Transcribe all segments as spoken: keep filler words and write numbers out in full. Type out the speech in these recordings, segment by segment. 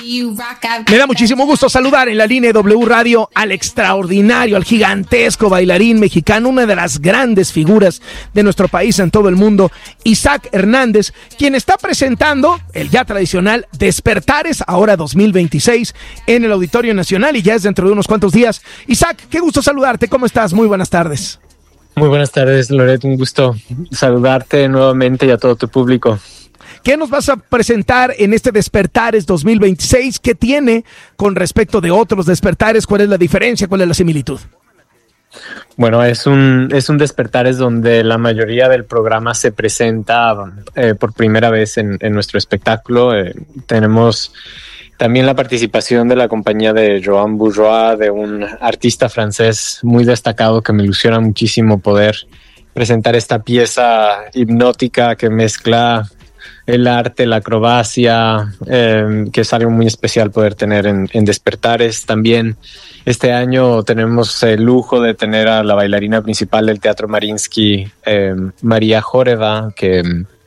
Me da muchísimo gusto saludar en la línea de W Radio al extraordinario, al gigantesco bailarín mexicano, una de las grandes figuras de nuestro país en todo el mundo, Isaac Hernández, quien está presentando el ya tradicional Despertares, ahora dos mil veintiséis, en el Auditorio Nacional, y ya es dentro de unos cuantos días. Isaac, qué gusto saludarte, ¿cómo estás? Muy buenas tardes. Muy buenas tardes, Loret, un gusto saludarte nuevamente y a todo tu público. ¿Qué nos vas a presentar en este Despertares dos mil veintiséis? ¿Qué tiene con respecto de otros Despertares? ¿Cuál es la diferencia? ¿Cuál es la similitud? Bueno, es un, es un Despertares donde la mayoría del programa se presenta eh, por primera vez en, en nuestro espectáculo. Eh, tenemos también la participación de la compañía de Joan Bourgeois, de un artista francés muy destacado que me ilusiona muchísimo poder presentar esta pieza hipnótica que mezcla el arte, la acrobacia, eh, que es algo muy especial poder tener en, en Despertares. También este año tenemos el lujo de tener a la bailarina principal del Teatro Mariinsky, eh, María Joreva, que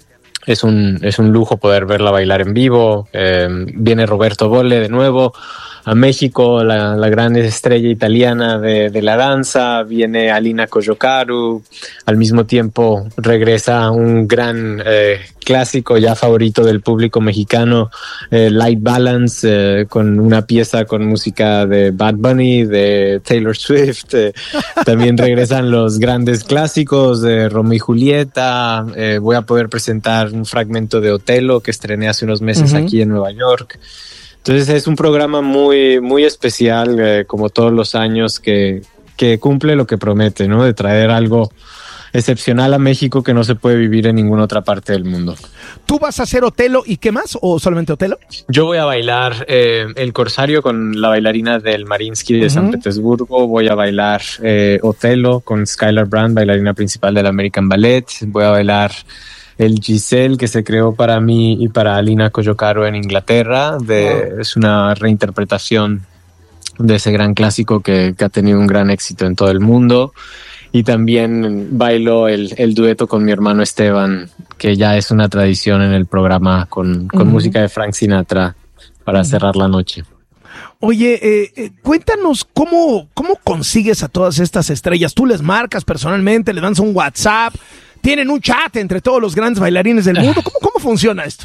es un, es un lujo poder verla bailar en vivo. Eh, viene Roberto Bolle de nuevo a México, la, la gran estrella italiana de, de la danza. Viene Alina Cojocaru. Al mismo tiempo regresa un gran eh, clásico ya favorito del público mexicano, eh, Light Balance, eh, con una pieza con música de Bad Bunny, de Taylor Swift. Eh, también regresan los grandes clásicos de Romeo y Julieta. Eh, voy a poder presentar un fragmento de Otelo que estrené hace unos meses uh-huh. aquí en Nueva York. Entonces es un programa muy, muy especial, eh, como todos los años, que, que cumple lo que promete, ¿no? De traer algo excepcional a México que no se puede vivir en ninguna otra parte del mundo. ¿Tú vas a hacer Otelo y qué más? ¿O solamente Otelo? Yo voy a bailar eh, El Corsario con la bailarina del Mariinsky de uh-huh. San Petersburgo. Voy a bailar eh, Otelo con Skylar Brand, bailarina principal del American Ballet. Voy a bailar el Giselle, que se creó para mí y para Alina Cojocaru en Inglaterra. De, wow. Es una reinterpretación de ese gran clásico que, que ha tenido un gran éxito en todo el mundo. Y también bailo el, el dueto con mi hermano Esteban, que ya es una tradición en el programa, con, con uh-huh. música de Frank Sinatra para uh-huh. cerrar la noche. Oye, eh, eh, cuéntanos cómo, cómo consigues a todas estas estrellas. ¿Tú les marcas personalmente, le das un WhatsApp? ¿Tienen un chat entre todos los grandes bailarines del mundo? ¿Cómo, cómo funciona esto?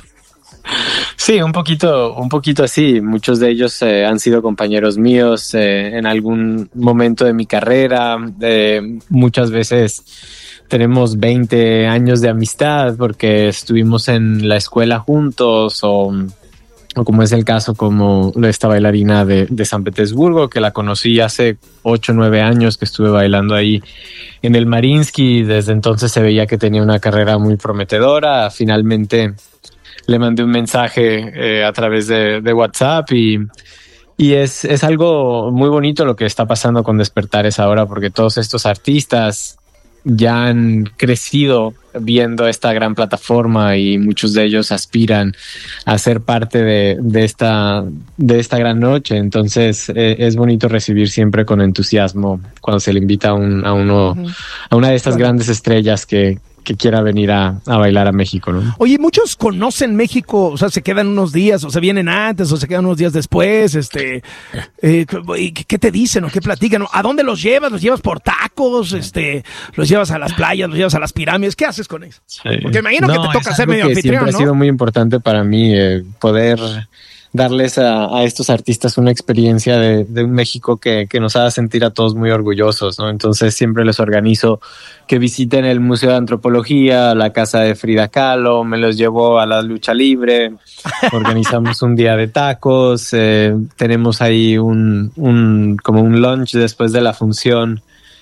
Sí, un poquito, un poquito así. Muchos de ellos eh, han sido compañeros míos eh, en algún momento de mi carrera. Eh, muchas veces tenemos veinte años de amistad porque estuvimos en la escuela juntos, o, o como es el caso como esta bailarina de, de San Petersburgo, que la conocí hace ocho o nueve años que estuve bailando ahí en el Mariinsky. Desde entonces se veía que tenía una carrera muy prometedora. Finalmente le mandé un mensaje eh, a través de, de WhatsApp y, y es, es algo muy bonito lo que está pasando con Despertares ahora, porque todos estos artistas ya han crecido viendo esta gran plataforma y muchos de ellos aspiran a ser parte de, de, esta, de esta gran noche. Entonces eh, es bonito recibir siempre con entusiasmo cuando se le invita a, un, a, uno, uh-huh. a una de estas claro. grandes estrellas que que quiera venir a, a bailar a México, ¿no? Oye, muchos conocen México, o sea, se quedan unos días, o se vienen antes, o se quedan unos días después, este, eh, ¿qué te dicen o qué platican? ¿A dónde los llevas? ¿Los llevas por tacos? Este, ¿los llevas a las playas? ¿Los llevas a las pirámides? ¿Qué haces con eso? Sí. Porque imagino no, que te toca ser medio anfitrión, siempre ¿no? Ha sido muy importante para mí eh, poder darles a, a estos artistas una experiencia de, de un México que, que nos haga sentir a todos muy orgullosos, ¿no? Entonces siempre les organizo que visiten el Museo de Antropología, la casa de Frida Kahlo, me los llevo a la lucha libre, organizamos un día de tacos, eh, tenemos ahí un, un como un lunch después de la función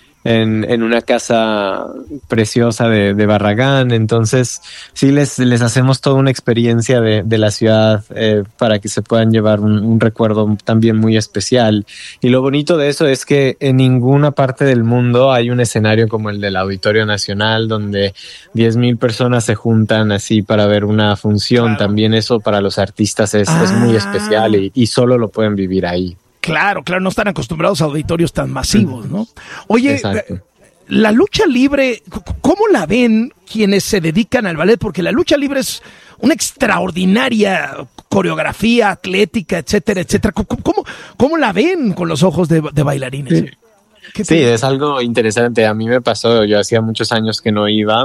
en, en una casa preciosa de, de Barragán. Entonces sí les, les hacemos toda una experiencia de, de la ciudad eh, para que se puedan llevar un, un recuerdo también muy especial. Y lo bonito de eso es que en ninguna parte del mundo hay un escenario como el del Auditorio Nacional, donde diez mil personas se juntan así para ver una función. Claro. También eso para los artistas es, ah. es muy especial y, y solo lo pueden vivir ahí. Claro, claro, no están acostumbrados a auditorios tan masivos, ¿no? Oye, exacto. La lucha libre, ¿cómo la ven quienes se dedican al ballet? Porque la lucha libre es una extraordinaria coreografía atlética, etcétera, etcétera. ¿Cómo, cómo, cómo la ven con los ojos de, de bailarines? Sí. sí, es algo interesante. A mí me pasó, yo hacía muchos años que no iba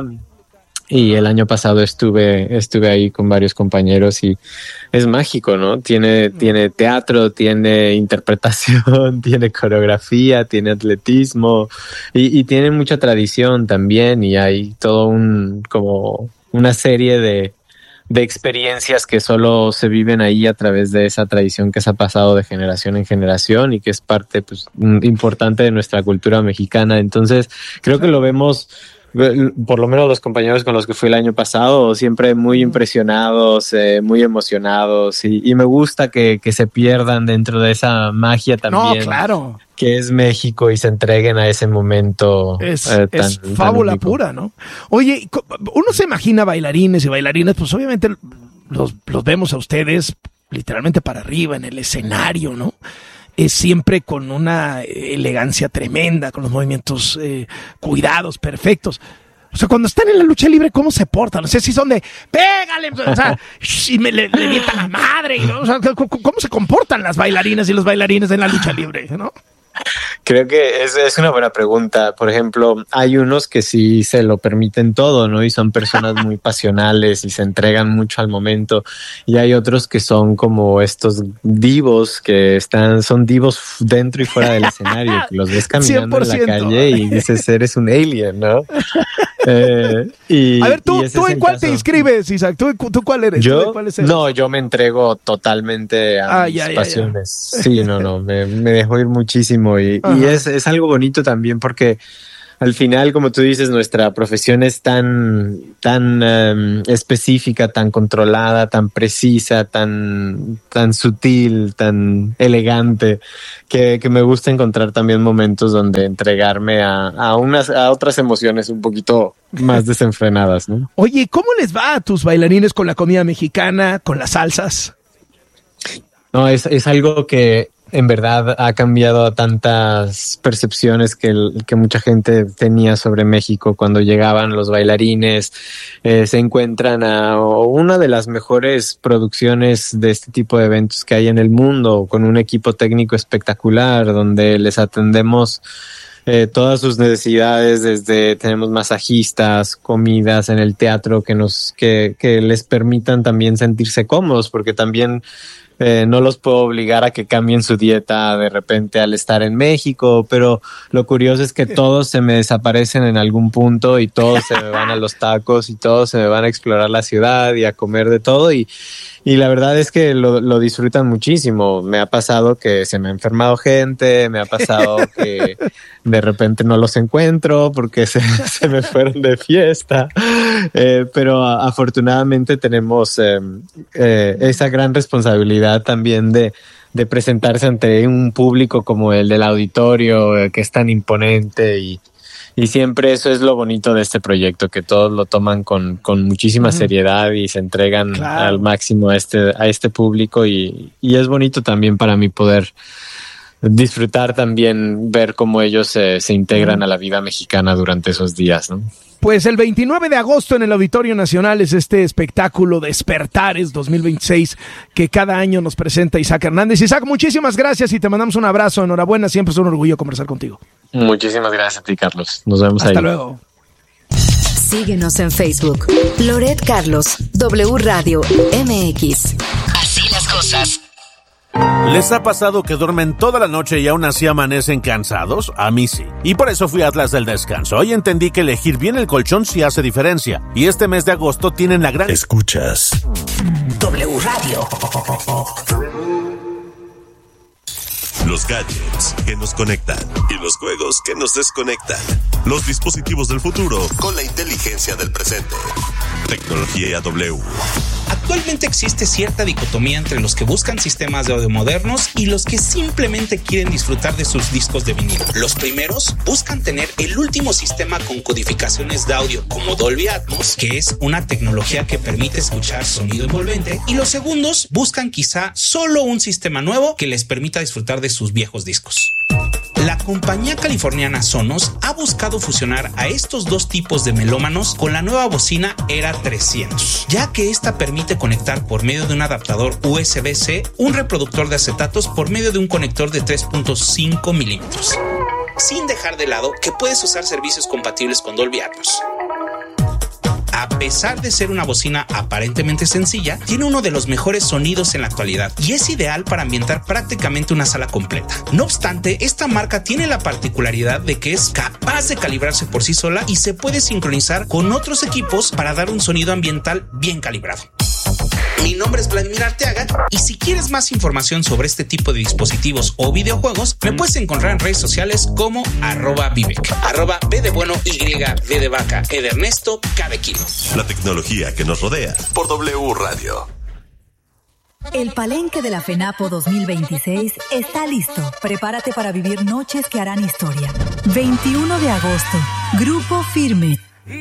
y el año pasado estuve, estuve ahí con varios compañeros y es mágico, ¿no? Tiene, tiene teatro, tiene interpretación, tiene coreografía, tiene atletismo y, y tiene mucha tradición también y hay todo un, como una serie de de experiencias que solo se viven ahí a través de esa tradición que se ha pasado de generación en generación y que es parte pues importante de nuestra cultura mexicana. Entonces creo que lo vemos, por lo menos los compañeros con los que fui el año pasado, siempre muy impresionados, eh, muy emocionados y, y me gusta que, que se pierdan dentro de esa magia también. No, claro. Que es México y se entreguen a ese momento. Es, eh, tan, es fábula tan pura, ¿no? Oye, uno se imagina bailarines y bailarinas, pues obviamente los, los vemos a ustedes literalmente para arriba en el escenario, ¿no? Es siempre con una elegancia tremenda, con los movimientos eh, cuidados, perfectos. O sea, cuando están en la lucha libre, ¿cómo se portan? No sé si son de, pégale, o sea, y me le, le mientan la madre, ¿no? O sea, ¿cómo se comportan las bailarinas y los bailarines en la lucha libre, ¿no? Creo que es, es una buena pregunta. Por ejemplo, hay unos que sí se lo permiten todo, ¿no? Y son personas muy pasionales y se entregan mucho al momento. Y hay otros que son como estos divos que están, son divos dentro y fuera del escenario, que los ves caminando cien por ciento en la calle y dices, eres un alien, ¿no? Eh, y, a ver, ¿tú, ¿tú en cuál caso. te inscribes, Isaac? ¿Tú, tú cuál eres? ¿Yo? ¿Tú cuál no, yo me entrego totalmente a ah, mis ya, pasiones. Ya, ya. Sí, no, no, me, me dejo ir muchísimo y, y es, es algo bonito también porque al final, como tú dices, nuestra profesión es tan, tan um, específica, tan controlada, tan precisa, tan, tan sutil, tan elegante, que, que me gusta encontrar también momentos donde entregarme a, a, unas, a otras emociones un poquito más desenfrenadas, ¿no? Oye, ¿cómo les va a tus bailarines con la comida mexicana, con las salsas? No, es, es algo que en verdad ha cambiado tantas percepciones que, que mucha gente tenía sobre México cuando llegaban los bailarines. Eh, se encuentran a una de las mejores producciones de este tipo de eventos que hay en el mundo, con un equipo técnico espectacular, donde les atendemos eh, todas sus necesidades, desde tenemos masajistas, comidas en el teatro que nos que, que les permitan también sentirse cómodos, porque también Eh, no los puedo obligar a que cambien su dieta de repente al estar en México, pero lo curioso es que todos se me desaparecen en algún punto y todos se me van a los tacos y todos se me van a explorar la ciudad y a comer de todo y, y la verdad es que lo, lo disfrutan muchísimo. Me ha pasado que se me ha enfermado gente, me ha pasado que de repente no los encuentro porque se, se me fueron de fiesta, eh, pero afortunadamente tenemos eh, eh, esa gran responsabilidad también de, de presentarse ante un público como el del auditorio, eh, que es tan imponente y, y siempre eso es lo bonito de este proyecto, que todos lo toman con, con muchísima uh-huh. seriedad y se entregan claro. al máximo a este, a este público y, y es bonito también para mí poder disfrutar también, ver cómo ellos se, se integran uh-huh. a la vida mexicana durante esos días, ¿no? Pues el veintinueve de agosto en el Auditorio Nacional es este espectáculo Despertares dos mil veintiséis que cada año nos presenta Isaac Hernández. Isaac, muchísimas gracias y te mandamos un abrazo. Enhorabuena, siempre es un orgullo conversar contigo. Muchísimas gracias a ti, Carlos. Nos vemos Hasta ahí. Hasta luego. Síguenos en Facebook. Loret Carlos, W Radio M X. Así las cosas. ¿Les ha pasado que duermen toda la noche y aún así amanecen cansados? A mí sí. Y por eso fui a Atlas del Descanso. Hoy entendí que elegir bien el colchón sí hace diferencia. Y este mes de agosto tienen la gran... Escuchas W Radio. Los gadgets que nos conectan y los juegos que nos desconectan. Los dispositivos del futuro con la inteligencia del presente. Tecnología W. Actualmente existe cierta dicotomía entre los que buscan sistemas de audio modernos y los que simplemente quieren disfrutar de sus discos de vinilo. Los primeros buscan tener el último sistema con codificaciones de audio como Dolby Atmos, que es una tecnología que permite escuchar sonido envolvente, y los segundos buscan quizá solo un sistema nuevo que les permita disfrutar de sus viejos discos. La compañía californiana Sonos ha buscado fusionar a estos dos tipos de melómanos con la nueva bocina Era trescientos, ya que esta permite conectar por medio de un adaptador U S B C un reproductor de acetatos por medio de un conector de tres punto cinco milímetros, sin dejar de lado que puedes usar servicios compatibles con Dolby Atmos. A pesar de ser una bocina aparentemente sencilla, tiene uno de los mejores sonidos en la actualidad y es ideal para ambientar prácticamente una sala completa. No obstante, esta marca tiene la particularidad de que es capaz de calibrarse por sí sola y se puede sincronizar con otros equipos para dar un sonido ambiental bien calibrado. Mi nombre es Vladimir Arteaga y si quieres más información sobre este tipo de dispositivos o videojuegos, me puedes encontrar en redes sociales como arroba Vivek, arroba B de bueno, Y, D de vaca, E de Ernesto, K de kilo. La tecnología que nos rodea por W Radio. El Palenque de la FENAPO dos mil veintiséis está listo. Prepárate para vivir noches que harán historia. veintiuno de agosto, Grupo Firme.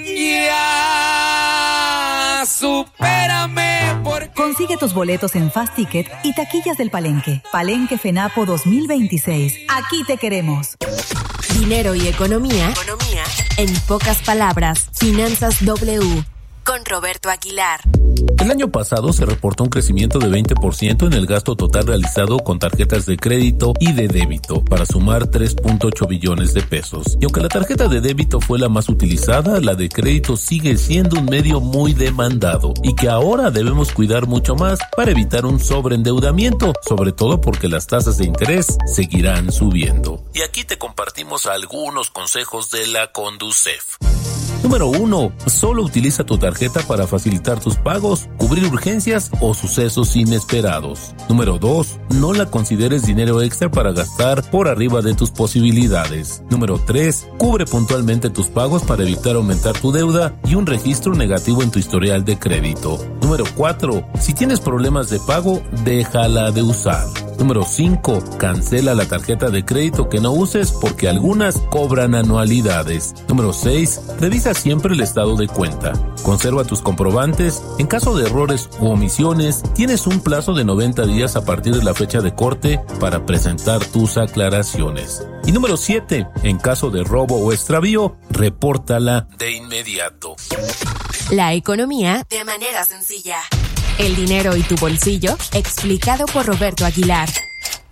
Ya, supérame porque... Consigue tus boletos en Fast Ticket y taquillas del Palenque. Palenque FENAPO dos mil veintiséis. Aquí te queremos. Dinero y economía. Economía. En pocas palabras, Finanzas W. Con Roberto Aguilar. El año pasado se reportó un crecimiento de veinte por ciento en el gasto total realizado con tarjetas de crédito y de débito, para sumar tres punto ocho billones de pesos. Y aunque la tarjeta de débito fue la más utilizada, la de crédito sigue siendo un medio muy demandado y que ahora debemos cuidar mucho más para evitar un sobreendeudamiento, sobre todo porque las tasas de interés seguirán subiendo. Y aquí te compartimos algunos consejos de la Conducef. Número uno. Solo utiliza tu tarjeta para facilitar tus pagos, cubrir urgencias o sucesos inesperados. Número dos. No la consideres dinero extra para gastar por arriba de tus posibilidades. Número tres. Cubre puntualmente tus pagos para evitar aumentar tu deuda y un registro negativo en tu historial de crédito. Número cuatro. Si tienes problemas de pago, déjala de usar. Número cinco. Cancela la tarjeta de crédito que no uses porque algunas cobran anualidades. Número seis. Revisa siempre el estado de cuenta. Conserva tus comprobantes. En caso de errores u omisiones, tienes un plazo de noventa días a partir de la fecha de corte para presentar tus aclaraciones. Y número siete. En caso de robo o extravío, repórtala de inmediato. La economía de manera sencilla. El dinero y tu bolsillo, explicado por Roberto Aguilar.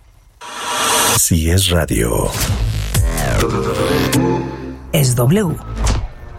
Si es radio. Es W.